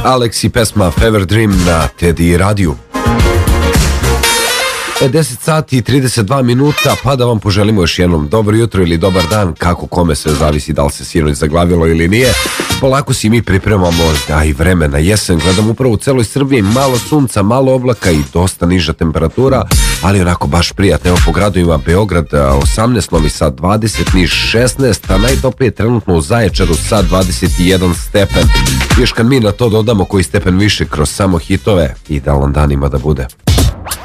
Alex i pesma Fever Dream na Teddy radiju. 10 sati i 32 minuta, pa da vam poželimo još jednom dobro jutro ili dobar dan, kako kome sve zavisi, da li se sinoć zaglavilo ili nije. Polako si mi pripremamo, a i vreme na jesen, gledam upravo u celoj Srbiji, malo sunca, malo oblaka i dosta niža temperatura, ali onako baš prijatno. Evo po gradovima: Beograd 18, Novi Sad 20, Niš 16, a najtoplije trenutno u Zaječaru sa 21 stepen. Još kad mi na to dodamo koji stepen više kroz samo hitove, idealan dan ima da bude.